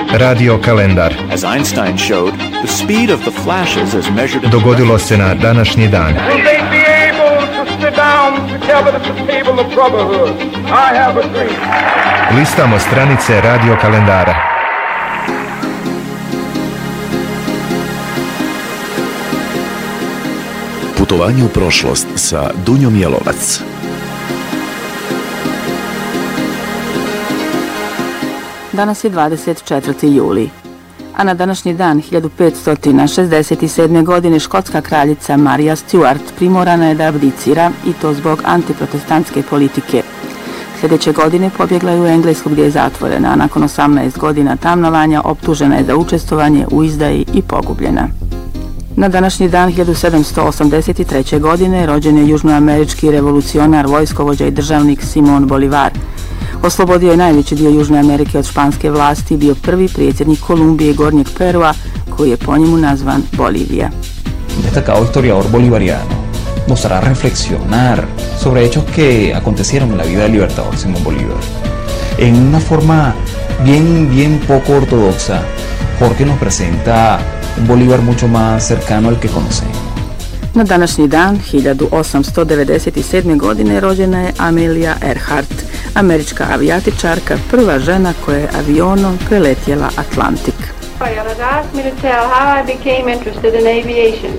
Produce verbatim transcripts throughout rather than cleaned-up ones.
Radio kalendar. As Einstein showed, the speed of the flashes is measured in Dogodilo se na današnji dan. Will they be able to sit down together at the table of brotherhood? I have a dream. Listamo stranice radio kalendara. Putovanje u prošlost sa Dunjom Jelovac. Danas je dvadeset četvrti juli, a na današnji dan hiljadu petsto šezdeset sedme. godine škotska kraljica Marija Stuart primorana je da abdicira, i to zbog antiprotestantske politike. Sljedeće godine pobjegla je u Englesku gdje je zatvorena, a nakon osamnaest godina tamnovanja optužena je za učestvovanje u izdaji i pogubljena. Na današnji dan hiljadu sedamsto osamdeset treće. godine rođen je južnoamerički revolucionar, vojskovođa i državnik Simon Bolivar. Oslobodio je najveći dio Južne Amerike od španske vlasti i bio prvi predsjednik Kolumbije i Gornjeg Perua, koji je po njemu nazvan Bolivija. Destacado historiador bolivariano, nos hará reflexionar sobre hechos que acontecieron en la vida del libertador Simón Bolívar. En una forma bien, bien poco ortodoxa, Jorge nos presenta un Bolívar mucho más cercano al que conocemos. Na današnji dan, hiljadu osamsto devedeset sedme. godine, rođena je Amelia Earhart, američka avijatičarka, prva žena koja je avionom preletjela Atlantik. You had asked me to tell how I became interested in aviation.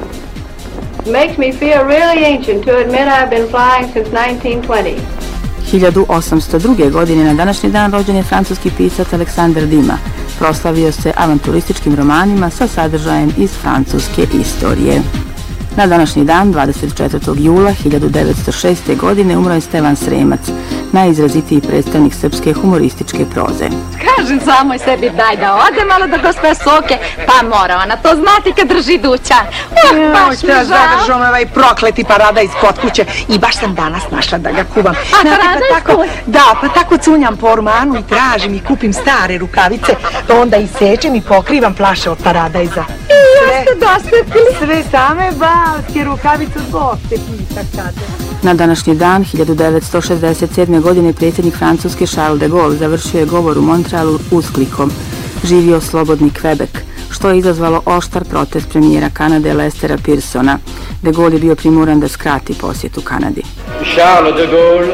It makes me feel really ancient to admit I've been flying since nineteen twenty. hiljadu osamsto druge. godine na današnji dan rođen je francuski pisac Alexandre Dumas. Proslavio se avanturističkim romanima sa sadržajem iz francuske istorije. Na današnji dan, dvadeset četvrtog jula hiljadu devetsto šeste. godine, umro je Stevan Sremac, najizrazitiji predstavnik srpske humorističke proze. Kažem samoj sebi daj da ode malo da gospe soke, pa mora ona to znati kad drži dućan. Uh, baš mi žao. Zadržao me ovaj prokleti paradajz kod kuće i baš sam danas našla da ga kuvam. A paradajz pa tako, da, pa tako cunjam po ormanu i tražim i kupim stare rukavice, pa onda isečem i pokrivam flaše od paradajza. I ja ste dosvetili. Sve same balske rukavice od goste pisa kaže. Na današnji dan, hiljadu devetsto šezdeset sedme. godine, predsjednik Francuske Charles de Gaulle završio je govor u Montrealu uzklikom "Živio slobodni Quebec", što je izazvalo oštar protest premijera Kanade Lestera Pearsona. De Gaulle je bio primoran da skrati posjetu Kanadi. Charles de Gaulle,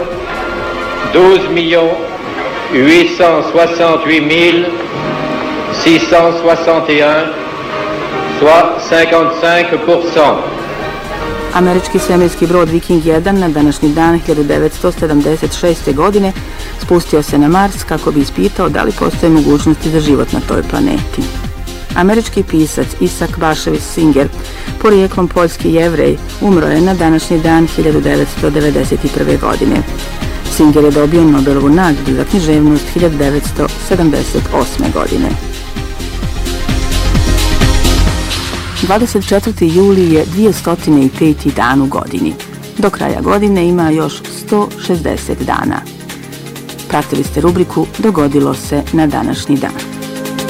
douze millions huit cent soixante-huit mille six cent soixante et un, soit cinquante-cinq pour cent. Američki svemirski brod Viking jedan na današnji dan hiljadu devetsto sedamdeset šeste. godine spustio se na Mars kako bi ispitao da li postoje mogućnosti za život na toj planeti. Američki pisac Isaac Bashevis Singer, porijeklom poljski Jevrej, umro je na današnji dan hiljadu devetsto devedeset prve. godine. Singer je dobio Nobelovu nagradu za književnost hiljadu devetsto sedamdeset osme. godine. dvadeset četvrti juli je dvjesto peti dan u godini. Do kraja godine ima još sto šezdeset dana. Pratili ste rubriku Dogodilo se na današnji dan.